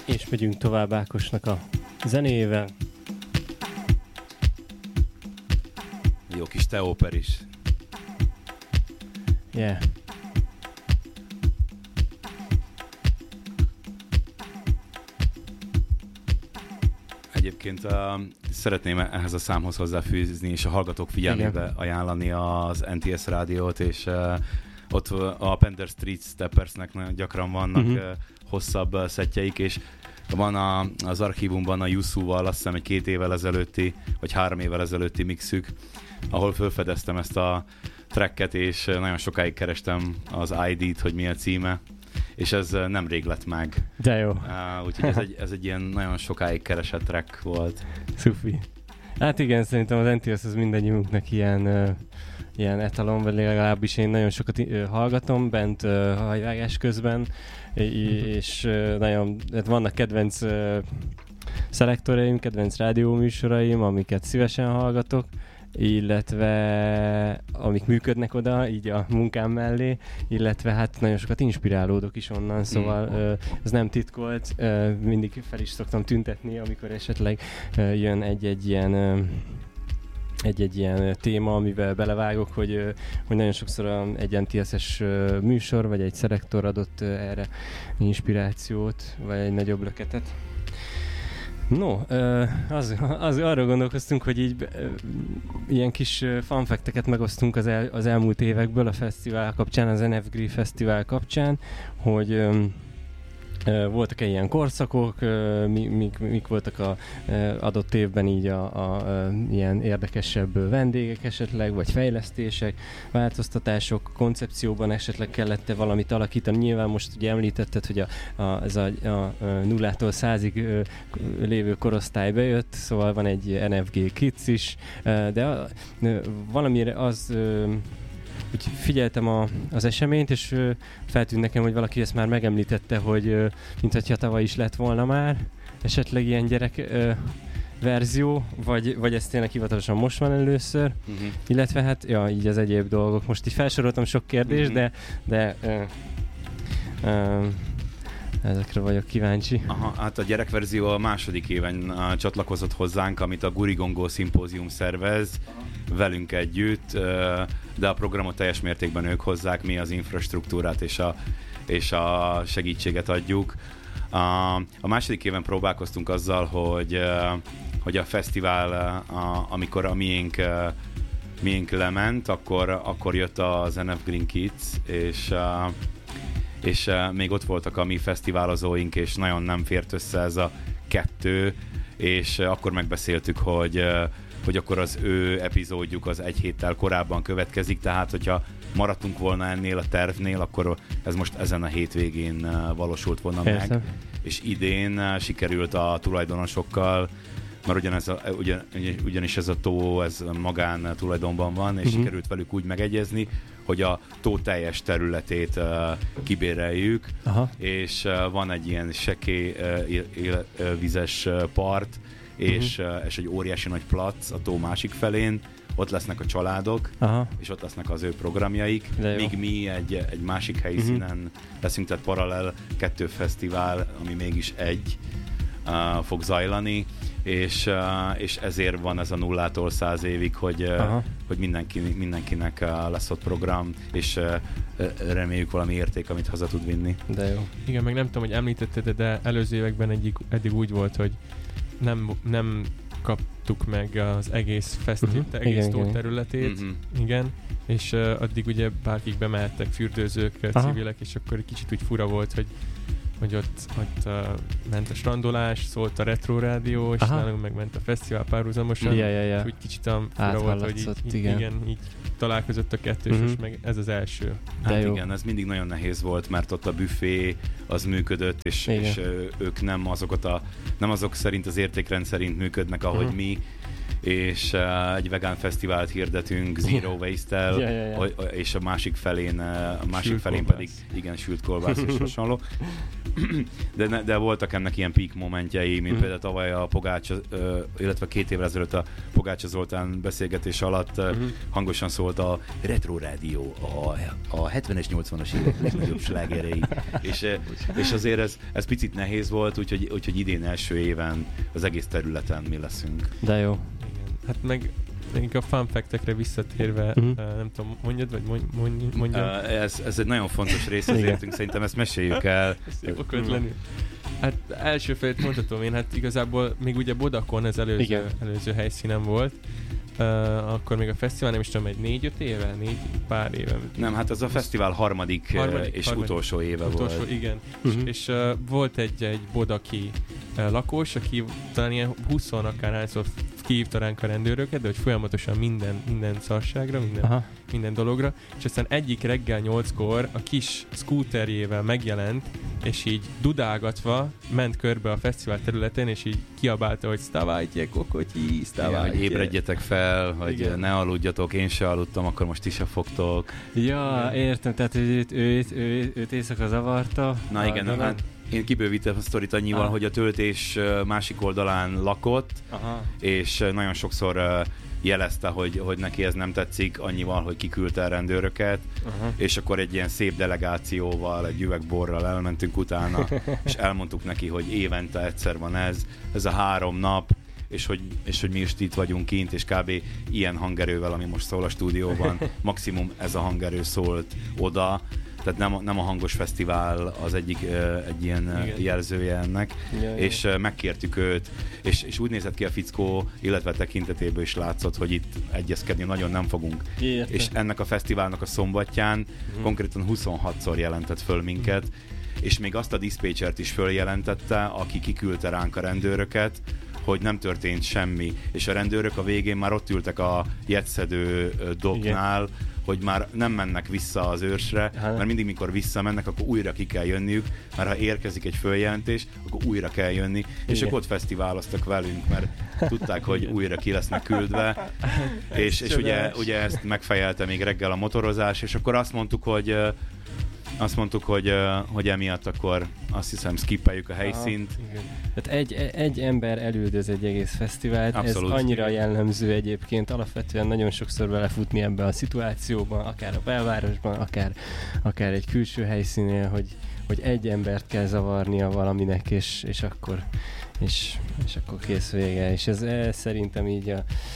És megyünk tovább Ákosnak a zenéjével. Jó kis Teóper is. Yeah. Egyébként szeretném ehhez a számhoz hozzáfűzni, és a hallgatók figyelmébe ajánlani az NTS rádiót, és ott a Pender Street Steppersnek nagyon gyakran vannak hosszabb szettjeik, és van az archívumban a Yusuval, azt hiszem egy 2 évvel ezelőtti, vagy 3 évvel ezelőtti mixük, ahol felfedeztem ezt a tracket, és nagyon sokáig kerestem az ID-t, hogy mi a címe, és ez nemrég lett meg. De jó. Úgyhogy ez egy ilyen nagyon sokáig keresett track volt. Szufi. Hát igen, szerintem az NTS az mindannyiunknak ilyen etalon, vagy legalábbis én nagyon sokat hallgatom bent hajvágás közben, és nagyon, vannak kedvenc szelektoraim, kedvenc rádióműsoraim, amiket szívesen hallgatok, illetve amik működnek oda, így a munkám mellé, illetve hát nagyon sokat inspirálódok is onnan, szóval ez nem titkolt, mindig fel is szoktam tüntetni, amikor esetleg jön egy ilyen téma, amivel belevágok, hogy nagyon sokszor egy NTS-es műsor, vagy egy szelektor adott erre inspirációt, vagy egy nagyobb löketet. No, arra gondolkoztunk, hogy így ilyen kis funfacteket megosztunk az elmúlt évekből a fesztivál kapcsán, az NFGRI fesztivál kapcsán, hogy voltak-e ilyen korszakok, mik voltak a adott évben így a ilyen érdekesebb vendégek esetleg, vagy fejlesztések, változtatások, koncepcióban esetleg kellett-e valamit alakítani. Nyilván most ugye említetted, hogy ez a 0-tól 100-ig lévő korosztály bejött, szóval van egy NFG Kids is, de valamire az... Úgy figyeltem az eseményt, és feltűnt nekem, hogy valaki ezt már megemlítette, hogy mintha tavaly is lett volna már esetleg ilyen gyerek verzió, vagy ez tényleg hivatalosan most van először, illetve hát így az egyéb dolgok. Most így felsoroltam sok kérdést, de ezekre vagyok kíváncsi. Aha, hát a gyerekverzió a második éven csatlakozott hozzánk, amit a Gurigongó szimpózium szervez velünk együtt, de a programot teljes mértékben ők hozzák, mi az infrastruktúrát és a segítséget adjuk. A második éven próbálkoztunk azzal, hogy a fesztivál, amikor a miénk lement, akkor jött az NF Green Kids, és még ott voltak a mi fesztiválozóink, és nagyon nem fért össze ez a 2, és akkor megbeszéltük, hogy akkor az ő epizódjuk az 1 héttel korábban következik, tehát hogyha maradtunk volna ennél a tervnél, akkor ez most ezen a hétvégén valósult volna meg. És idén sikerült a tulajdonosokkal, mert ugyanis ez a tó, ez magán tulajdonban van, és sikerült velük úgy megegyezni, hogy a tó teljes területét kibéreljük, és van egy ilyen sekély vizes part, és egy óriási nagy plac a tó másik felén, ott lesznek a családok, és ott lesznek az ő programjaik, míg mi egy másik helyszínen leszünk, tehát paralel 2 fesztivál, ami mégis egy fog zajlani, és ezért van ez a 0-tól 100 évig, hogy mindenkinek lesz ott program, és reméljük valami érték, amit haza tud vinni. De jó. Igen, meg nem tudom, hogy említetted, de előző években eddig úgy volt, hogy nem kaptuk meg az egész egész tó területét, igen, és addig ugye bárkik bemehettek, fürdőzők, civilek, és akkor egy kicsit úgy fura volt, hogy ott ment a strandolás, szólt a retro rádió, és nálunk meg ment a fesztivál párhuzamosan, és úgy kicsit fura volt, hogy így találkozott a 2, és meg ez az első. Hát igen, ez mindig nagyon nehéz volt, mert ott a büfé az működött, és ők nem azok szerint, az értékrend szerint működnek, ahogy mi, és egy vegán fesztivált hirdetünk Zero Waste-tel, és a másik felén pedig igen, sült kolbász és hasonló. De voltak ennek ilyen peak momentjei, mint például tavaly a Pogácsa, illetve 2 évvel ezelőtt a Pogácsa Zoltán beszélgetés alatt hangosan szólt a Retro Rádió, a 70-es, 80-as évek legnagyobb slágerei. És azért ez picit nehéz volt, úgyhogy idén első éven az egész területen mi leszünk. De jó. Igen. Hát meg még a fun fact-ekre visszatérve, nem tudom, mondjad, vagy mondjad? Ez egy nagyon fontos rész az életünk, szerintem ezt meséljük el. Hát első felét mondhatom én, hát igazából még ugye Bodakon az előző helyszínen volt, akkor még a fesztivál nem is tudom, egy 4-5 éve? Pár éve. Nem, hát ez a fesztivál harmadik utolsó éve volt. Igen. És volt egy bodaki lakós, aki talán ilyen 20 akárhányszor kihívta ránk a rendőröket, de hogy folyamatosan minden szarságra, minden dologra, és aztán egyik reggel 8-kor a kis skúterjével megjelent, és így dudálgatva ment körbe a fesztivál területén, és így kiabálta, hogy stavajtje, kokotyi, stavajtje. Hogy ébredjetek fel, hogy ne aludjatok, én se aludtam, akkor most ti se fogtok. Ja, értem, tehát őt éjszaka zavarta. Na igen, hát én kibővítem a sztorit annyival, hogy a töltés másik oldalán lakott, és nagyon sokszor jelezte, hogy neki ez nem tetszik, annyival, hogy kiküldte a rendőröket, és akkor egy ilyen szép delegációval, egy üvegborral elmentünk utána, és elmondtuk neki, hogy évente egyszer van ez a 3 nap, és hogy mi is itt vagyunk kint, és kb. Ilyen hangerővel, ami most szól a stúdióban, maximum ez a hangerő szólt oda, tehát nem a hangos fesztivál az egy ilyen jelzője ennek, és megkértük őt, és úgy nézett ki a fickó, illetve tekintetéből is látszott, hogy itt egyezkedni nagyon nem fogunk. És ennek a fesztiválnak a szombatján konkrétan 26-szor jelentett föl minket, és még azt a diszpécsert is följelentette, aki kiküldte ránk a rendőröket, hogy nem történt semmi, és a rendőrök a végén már ott ültek a jetszedő doknál, hogy már nem mennek vissza az őrsre, mert mindig mikor visszamennek, akkor újra ki kell jönniük, mert ha érkezik egy följelentés, akkor újra kell jönni, és ők ott fesztiváloztak velünk, mert tudták, hogy újra ki lesznek küldve, és ugye ezt megfejelte még reggel a motorozás, és akkor azt mondtuk, hogy emiatt akkor azt hiszem skippeljük a helyszínt. Tehát egy ember elüldöz egy egész fesztivált, abszolút. Ez annyira jellemző egyébként, alapvetően nagyon sokszor belefutni ebbe a szituációban, akár a belvárosban, akár egy külső helyszínél, hogy egy embert kell zavarnia valaminek, és akkor kész vége. És ez szerintem így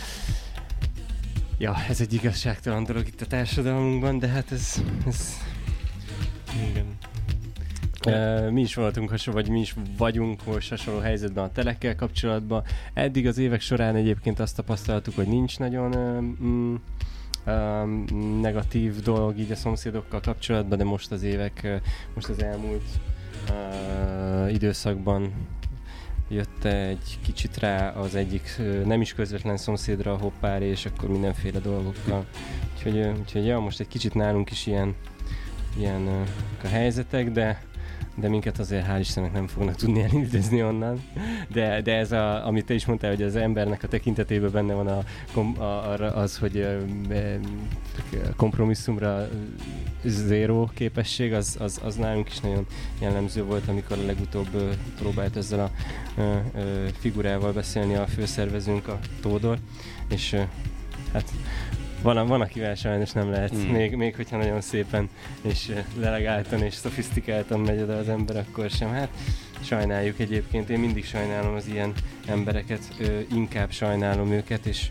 ez egy igazságtalan dolog itt a társadalmunkban, de hát ez igen. Mi is voltunk vagy mi is vagyunk most hasonló helyzetben a telekkel kapcsolatban. Eddig az évek során egyébként azt tapasztaltuk, hogy nincs nagyon negatív dolog így a szomszédokkal kapcsolatban, de most az elmúlt időszakban jött egy kicsit rá az egyik nem is közvetlen szomszédra a hoppári, és akkor mindenféle dolgokkal. Úgyhogy most egy kicsit nálunk is ilyen a helyzetek, de minket azért hál' Istennek nem fognak tudni elindízni onnan. De ez amit te is mondtál, hogy az embernek a tekintetében benne van az, hogy kompromisszumra zéró képesség, az nálunk is nagyon jellemző volt, amikor a legutóbb próbált ezzel a figurával beszélni a főszervezőnk, a Tódor, és hát van, akivel sajnos nem lehet, még hogyha nagyon szépen és delegáltan és szofisztikáltan megy oda az ember, akkor sem. Hát sajnáljuk egyébként, én mindig sajnálom az ilyen embereket, inkább sajnálom őket, és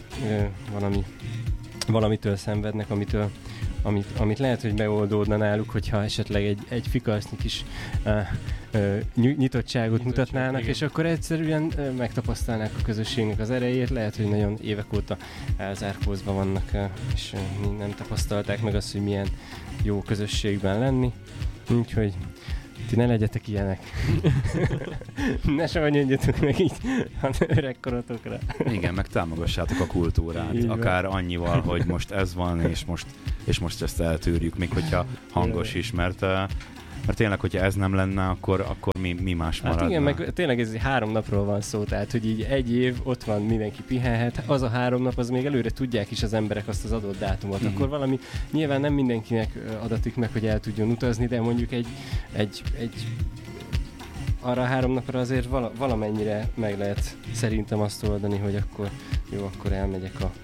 valamitől szenvednek, amit lehet, hogy megoldódna náluk, hogyha esetleg egy fikasznyi kis nyitottságot mutatnának, igen. És akkor egyszerűen megtapasztalnák a közösségnek az erejét, lehet, hogy nagyon évek óta elzárkózva vannak, és nem tapasztalták meg azt, hogy milyen jó közösségben lenni, úgyhogy ti ne legyetek ilyenek. Ne savanyodjatok meg így az öregkoratokra. Igen, meg támogassátok a kultúrát. Akár annyival, hogy most ez van, és most ezt eltűrjük, még hogyha hangos is, mert Mert tényleg, hogyha ez nem lenne, akkor mi más maradna? Hát igen, meg tényleg ez 3 napról van szó, tehát hogy így 1 év, ott van, mindenki pihenhet, az a 3 nap, az még előre tudják is az emberek azt az adott dátumot. Akkor valami, nyilván nem mindenkinek adatik meg, hogy el tudjon utazni, de mondjuk egy arra a 3 napra azért valamennyire meg lehet szerintem azt oldani, hogy akkor jó, akkor elmegyek a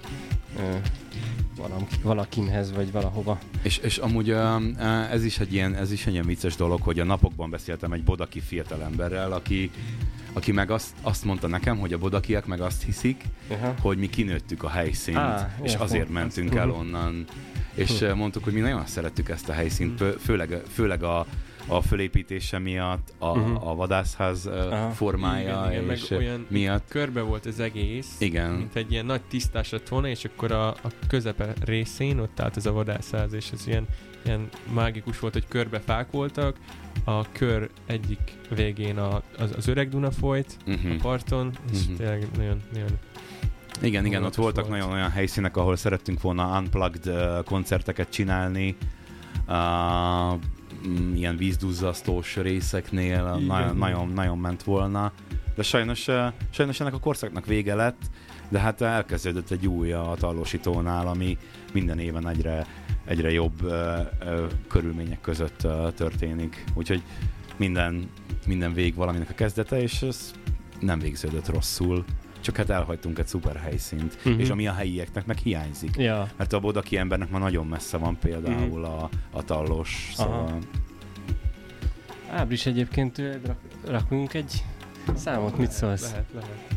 valakimhez, vagy valahova. És amúgy ez is egy ilyen vicces dolog, hogy a napokban beszéltem egy bodaki fiatalemberrel, aki meg azt mondta nekem, hogy a bodakiak meg azt hiszik, hogy mi kinőttük a helyszínt, és azért mentünk el onnan. És mondtuk, hogy mi nagyon szerettük ezt a helyszínt, főleg a fölépítése miatt, a vadászház formája, igen, és olyan miatt. Körbe volt az egész, igen. Mint egy ilyen nagy tisztás lett volna, és akkor a közepe részén ott állt ez a vadászház, és ez ilyen mágikus volt, hogy körbe fák voltak, a kör egyik végén az Öreg Duna folyt a parton, és tényleg nagyon igen, ott voltak nagyon olyan helyszínek, ahol szerettünk volna unplugged koncerteket csinálni, ilyen vízduzzasztós részeknél nagyon ment volna, de sajnos ennek a korszaknak vége lett, de hát elkezdődött egy új a Tallósítónál, ami minden éven egyre jobb körülmények között történik, úgyhogy minden vég valaminek a kezdete, és ez nem végződött rosszul. Csak hát elhagytunk egy szuper helyszínt, és ami a helyieknek meg hiányzik. Ja. Mert a bodaki embernek már nagyon messze van például a Tallós, szóval... Ábris, egyébként rakunk egy számot, mit szólsz? Lehet.